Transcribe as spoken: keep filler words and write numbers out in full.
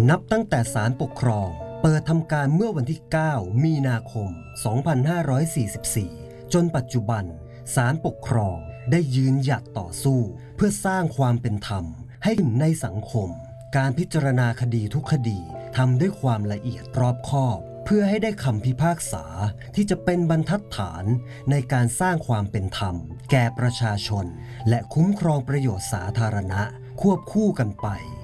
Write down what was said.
นับตั้งแต่ศาลปกครองเปิดทำการเมื่อวันที่ เก้า มีนาคม สองพันห้าร้อยสี่สิบสี่ จนปัจจุบันศาลปกครองได้ยืนหยัดต่อสู้เพื่อสร้างความเป็นธรรมให้ในสังคมการพิจารณาคดีทุกคดีทำด้วยความละเอียดรอบคอบเพื่อให้ได้คำพิพากษาที่จะเป็นบรรทัดฐานในการสร้างความเป็นธรรมแก่ประชาชนและคุ้มครองประโยชน์สาธารณะควบคู่กันไป